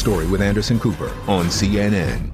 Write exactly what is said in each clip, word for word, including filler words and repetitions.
Story with Anderson Cooper on C N N.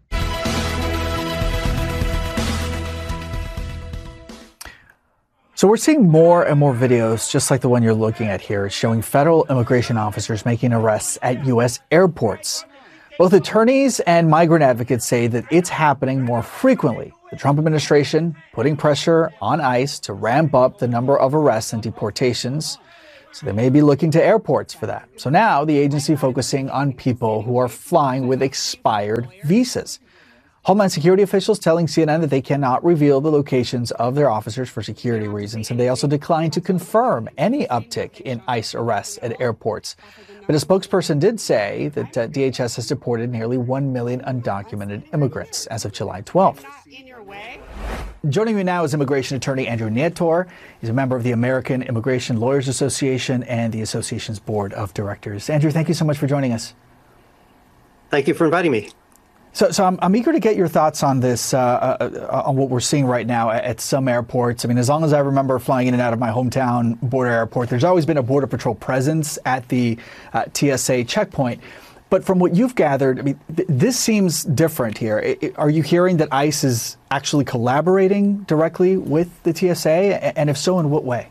So we're seeing more and more videos just like the one you're looking at here, showing federal immigration officers making arrests at U S airports. Both attorneys and migrant advocates say that it's happening more frequently. The Trump administration putting pressure on ICE to ramp up the number of arrests and deportations. So they may be looking to airports for that. So now the agency focusing on people who are flying with expired visas. Homeland Security officials telling C N N that they cannot reveal the locations of their officers for security reasons, and they also declined to confirm any uptick in ICE arrests at airports. But a spokesperson did say that uh, D H S has deported nearly one million undocumented immigrants as of July twelfth. Joining me now is immigration attorney Andrew Nietor. He's a member of the American Immigration Lawyers Association and the association's board of directors. Andrew, thank you so much for joining us. Thank you for inviting me. So, so I'm, I'm eager to get your thoughts on this, uh, uh, on what we're seeing right now at, at some airports. I mean, as long as I remember flying in and out of my hometown border airport, there's always been a Border Patrol presence at the uh, T S A checkpoint. But from what you've gathered, I mean, th- this seems different here. I, I, are you hearing that ICE is actually collaborating directly with the T S A? And if so, in what way?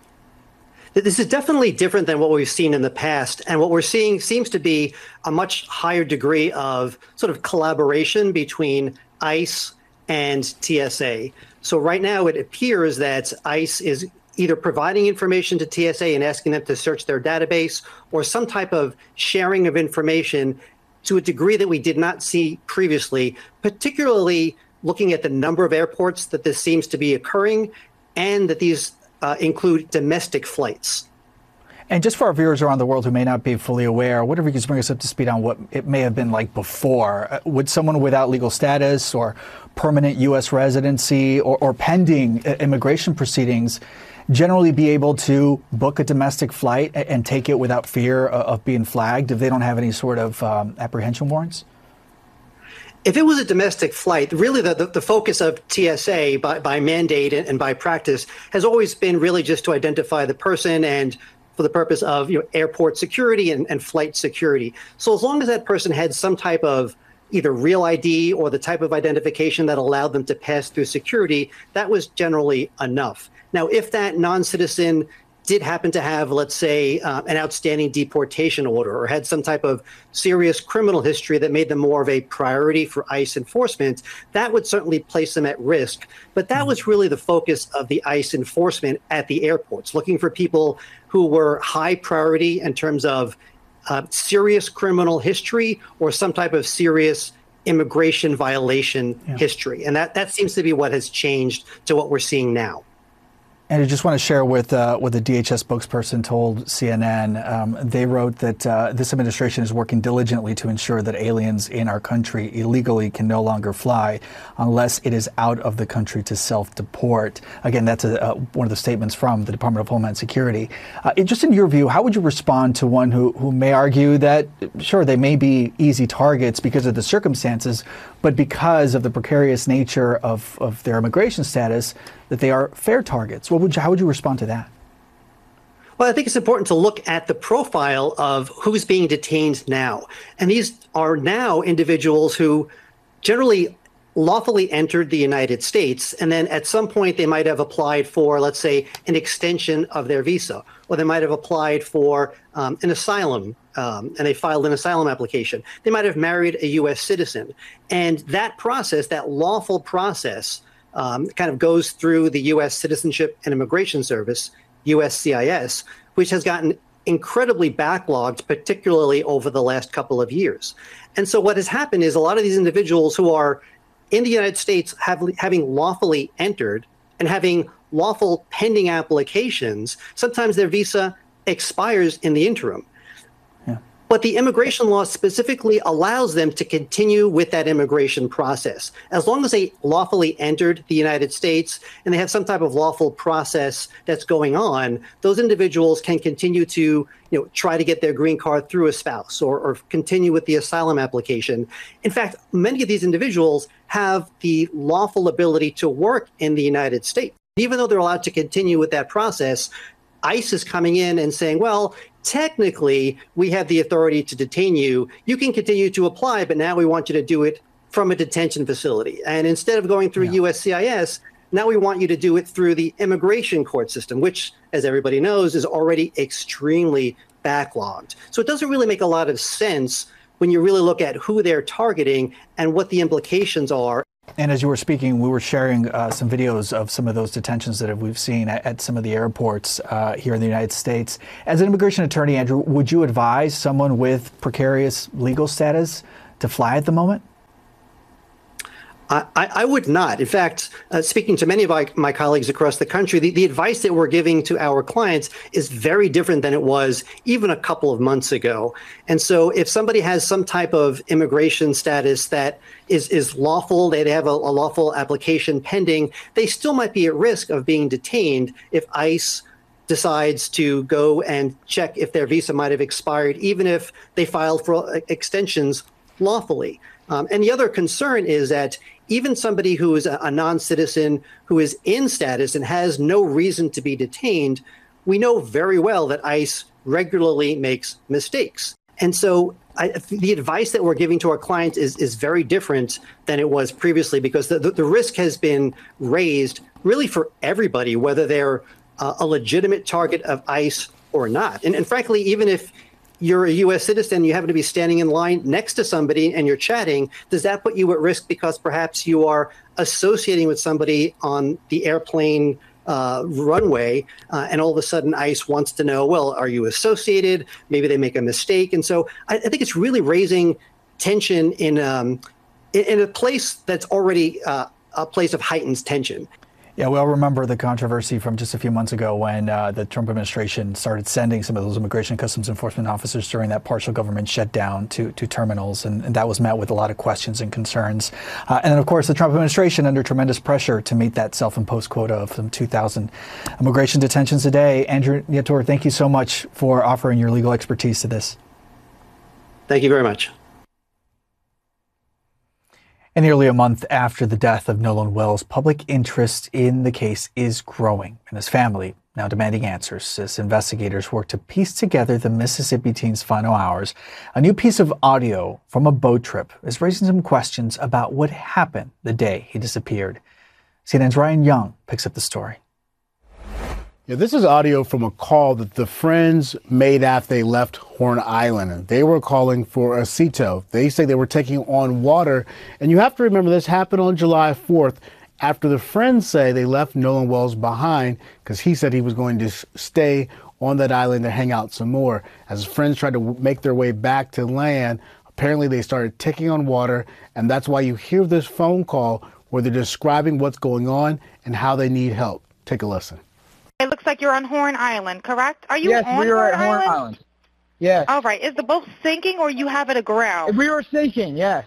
This is definitely different than what we've seen in the past. And what we're seeing seems to be a much higher degree of sort of collaboration between ICE and T S A. So right now it appears that ICE is either providing information to T S A and asking them to search their database, or some type of sharing of information to a degree that we did not see previously, particularly looking at the number of airports that this seems to be occurring, and that these Uh, include domestic flights. And just for our viewers around the world who may not be fully aware, whatever you can bring us up to speed on what it may have been like before, uh, would someone without legal status or permanent U S residency or, or pending uh, immigration proceedings generally be able to book a domestic flight and, and take it without fear of, of being flagged if they don't have any sort of um, apprehension warrants? If it was a domestic flight, really the, the, the focus of T S A by, by mandate and, and by practice has always been really just to identify the person and for the purpose of, you know, airport security and, and flight security. So as long as that person had some type of either real I D or the type of identification that allowed them to pass through security, that was generally enough. Now, if that non-citizen did happen to have, let's say, uh, an outstanding deportation order or had some type of serious criminal history that made them more of a priority for ICE enforcement, that would certainly place them at risk. But that was really the focus of the ICE enforcement at the airports, looking for people who were high priority in terms of uh, serious criminal history or some type of serious immigration violation yeah. history. And that, that seems to be what has changed to what we're seeing now. And I just want to share with uh, what the D H S spokesperson told C N N. Um, they wrote that uh, this administration is working diligently to ensure that aliens in our country illegally can no longer fly unless it is out of the country to self-deport. Again, that's a, uh, one of the statements from the Department of Homeland Security. Uh, it, just in your view, how would you respond to one who, who may argue that, sure, they may be easy targets because of the circumstances, but because of the precarious nature of, of their immigration status, that they are fair targets? What would you, how would you respond to that? Well, I think it's important to look at the profile of who's being detained now. And these are now individuals who generally lawfully entered the United States, and then at some point they might have applied for, let's say, an extension of their visa, or they might have applied for um, an asylum, um, and they filed an asylum application. They might have married a U S citizen. And that process, that lawful process, um, kind of goes through the U S Citizenship and Immigration Service, U S C I S, which has gotten incredibly backlogged, particularly over the last couple of years. And so what has happened is a lot of these individuals who are in the United States have, having lawfully entered and having lawful pending applications, sometimes their visa expires in the interim. Yeah. But the immigration law specifically allows them to continue with that immigration process. As long as they lawfully entered the United States and they have some type of lawful process that's going on, those individuals can continue to, you know, try to get their green card through a spouse or, or continue with the asylum application. In fact, many of these individuals have the lawful ability to work in the United States. Even though they're allowed to continue with that process, ICE is coming in and saying, well, technically, we have the authority to detain you. You can continue to apply, but now we want you to do it from a detention facility. And instead of going through yeah. U S C I S, now we want you to do it through the immigration court system, which, as everybody knows, is already extremely backlogged. So it doesn't really make a lot of sense when you really look at who they're targeting and what the implications are. And as you were speaking, we were sharing uh, some videos of some of those detentions that we've seen at, at some of the airports uh, here in the United States. As an immigration attorney, Andrew, would you advise someone with precarious legal status to fly at the moment? I, I would not. In fact, uh, speaking to many of my, my colleagues across the country, the, the advice that we're giving to our clients is very different than it was even a couple of months ago. And so if somebody has some type of immigration status that is, is lawful, they have a, a lawful application pending, they still might be at risk of being detained if ICE decides to go and check if their visa might have expired, even if they filed for extensions lawfully. Um, and the other concern is that even somebody who is a, a non-citizen who is in status and has no reason to be detained, we know very well that ICE regularly makes mistakes. And so I, the advice that we're giving to our clients is, is very different than it was previously, because the, the, the risk has been raised really for everybody, whether they're uh, a legitimate target of ICE or not. And, and frankly, even if you're a U S citizen, you happen to be standing in line next to somebody and you're chatting, does that put you at risk because perhaps you are associating with somebody on the airplane uh, runway uh, and all of a sudden ICE wants to know, well, are you associated? Maybe they make a mistake. And so I, I think it's really raising tension in, um, in, in a place that's already uh, a place of heightened tension. Yeah, we all remember the controversy from just a few months ago when uh, the Trump administration started sending some of those immigration customs enforcement officers during that partial government shutdown to, to terminals. And, and that was met with a lot of questions and concerns. Uh, and then, of course, the Trump administration under tremendous pressure to meet that self-imposed quota of some two thousand immigration detentions a day. Andrew Nietour, thank you so much for offering your legal expertise to this. Thank you very much. And nearly a month after the death of Nolan Wells, public interest in the case is growing, and his family now demanding answers as investigators work to piece together the Mississippi teen's final hours. A new piece of audio from a boat trip is raising some questions about what happened the day he disappeared. C N N's Ryan Young picks up the story. Yeah, this is audio from a call that the friends made after they left Horn Island, and they were calling for a sea tow. They say they were taking on water, and you have to remember this happened on July fourth after the friends say they left Nolan Wells behind because he said he was going to stay on that island to hang out some more. As his friends tried to make their way back to land, apparently they started taking on water, and that's why you hear this phone call where they're describing what's going on and how they need help. Take a listen. It looks like you're on Horn Island, correct? Are you yes, on we are Horn at Horn Island? Island. Yes. All right. Is the boat sinking or you have it aground? We were sinking, yes.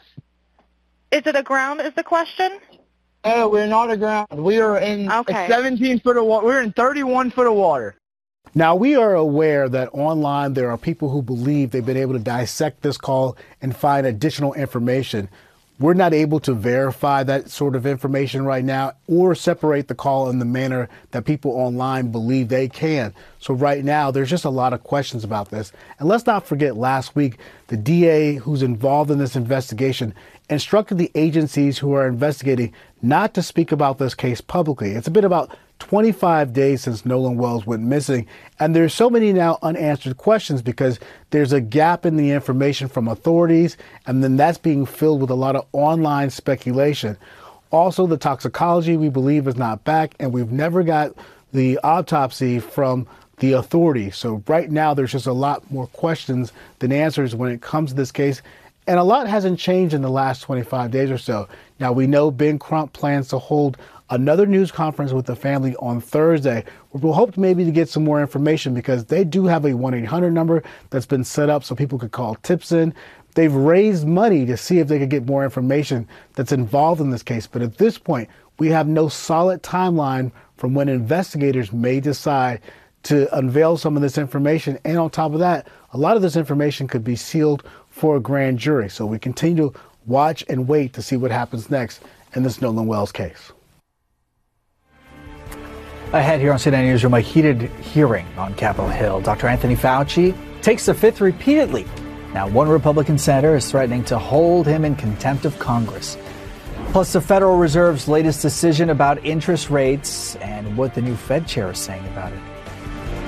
Is it aground is the question? No, we're not aground. We are in okay. seventeen foot of water. We're in thirty-one foot of water. Now, we are aware that online there are people who believe they've been able to dissect this call and find additional information. We're not able to verify that sort of information right now or separate the call in the manner that people online believe they can. So right now, there's just a lot of questions about this. And let's not forget last week, the D A who's involved in this investigation instructed the agencies who are investigating not to speak about this case publicly. It's been about twenty-five days since Nolan Wells went missing, and there's so many now unanswered questions because there's a gap in the information from authorities, and then that's being filled with a lot of online speculation. Also, the toxicology, we believe, is not back, and we've never got the autopsy from the authorities. So right now, there's just a lot more questions than answers when it comes to this case. And a lot hasn't changed in the last twenty-five days or so. Now, we know Ben Crump plans to hold another news conference with the family on Thursday. We'll hope maybe to get some more information because they do have a one eight hundred number that's been set up so people could call tips in. They've raised money to see if they could get more information that's involved in this case. But at this point, we have no solid timeline from when investigators may decide to unveil some of this information. And on top of that, a lot of this information could be sealed for a grand jury. So we continue to watch and wait to see what happens next in this Nolan Wells case. Ahead here on C N N Newsroom, a heated hearing on Capitol Hill. Doctor Anthony Fauci takes the fifth repeatedly. Now, one Republican senator is threatening to hold him in contempt of Congress. Plus, the Federal Reserve's latest decision about interest rates and what the new Fed chair is saying about it.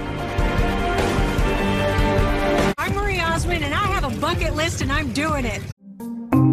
I'm Marie Osmond, and I have a bucket list, and I'm doing it.